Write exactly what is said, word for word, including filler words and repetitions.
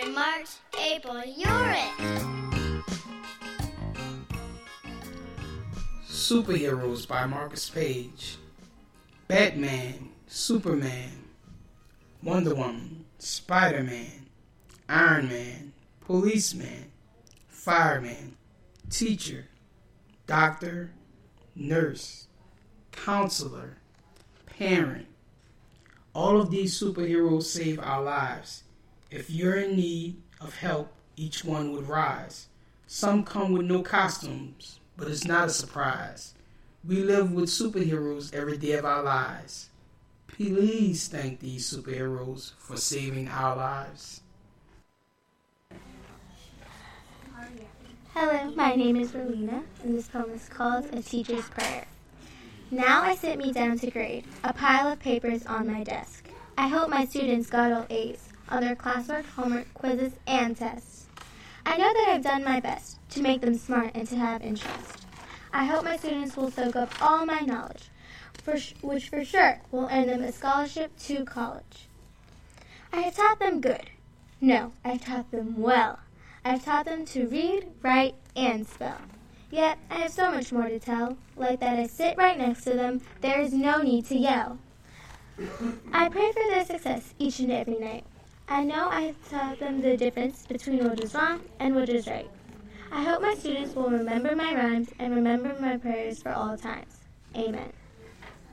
February, March, April, you're it! Superheroes by Marcus Page. Batman, Superman, Wonder Woman, Spider-Man, Iron Man, Policeman, Fireman, Teacher, Doctor, Nurse, Counselor, Parent. All of these superheroes save our lives. If you're in need of help, each one would rise. Some come with no costumes, but it's not a surprise. We live with superheroes every day of our lives. Please thank these superheroes for saving our lives. Hello, my name is Rowena, and this poem is called A Teacher's Prayer. Now I sit me down to grade, a pile of papers on my desk. I hope my students got all A's on their classwork, homework, quizzes, and tests. I know that I've done my best to make them smart and to have interest. I hope my students will soak up all my knowledge, for sh- which for sure will earn them a scholarship to college. I have taught them good. No, I've taught them well. I've taught them to read, write, and spell. Yet, I have so much more to tell, like that I sit right next to them, there is no need to yell. I pray for their success each and every night. I know I have taught them the difference between what is wrong and what is right. I hope my students will remember my rhymes and remember my prayers for all times. Amen.